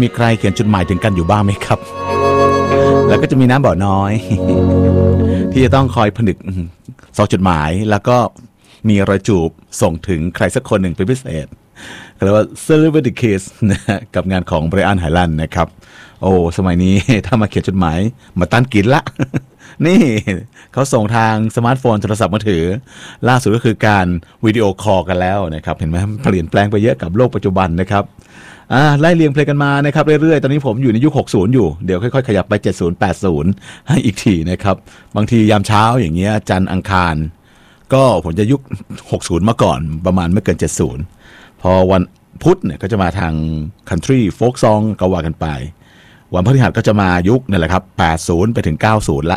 มีใครเขียนจดหมายถึงกันอยู่บ้างไหมครับแล้วก็จะมีน้ำบ่อน้อย ที่จะต้องคอยผนึกซองจดหมายแล้วก็มีรอยจูบส่งถึงใครสักคนหนึ่งเป็นพิเศษเรียกว่า Celebrity Kiss นะกับงานของ Brian Hyland นะครับโอ้สมัยนี้ ถ้ามาเขียนจดหมายมาตั้นกินละ นี่เขาส่งทางสมาร์ทโฟนโทรศัพท์มือถือล่าสุดก็คือการวิดีโอคอลกันแล้วนะครับเห็นไหมเปลี่ยนแปลงไปเยอะกับโลกปัจจุบันนะครับไล่เรียงเพลงกันมานะครับเรื่อยๆตอนนี้ผมอยู่ในยุค60อยู่เดี๋ยวค่อยๆขยับไป70 80ให้อีกทีนะครับบางทียามเช้าอย่างเงี้ยจันทร์อังคารก็ผมจะยุค60มาก่อนประมาณไม่เกิน70พอวันพุธเนี่ยก็จะมาทาง country folk song ก็ว่ากันไปวันพฤหัสก็จะมายุคนี่แหละครับ80ไปถึง90ละ